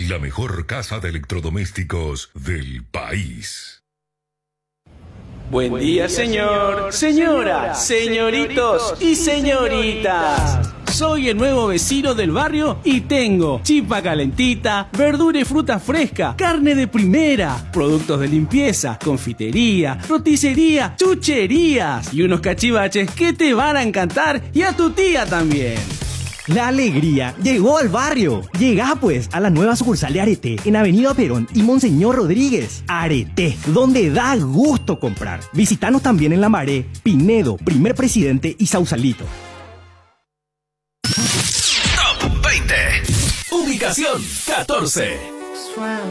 la mejor casa de electrodomésticos del país. Buen día, señor, señora, señoritos y señoritas. Soy el nuevo vecino del barrio y tengo chipa calentita, verdura y fruta fresca, carne de primera, productos de limpieza, confitería, roticería, chucherías y unos cachivaches que te van a encantar y a tu tía también. La alegría llegó al barrio. Llegá pues a la nueva sucursal de Areté en Avenida Perón y Monseñor Rodríguez. Areté, donde da gusto comprar. Visítanos también en Lambaré, Pinedo, Primer Presidente y Sausalito. Top 20. Ubicación 14.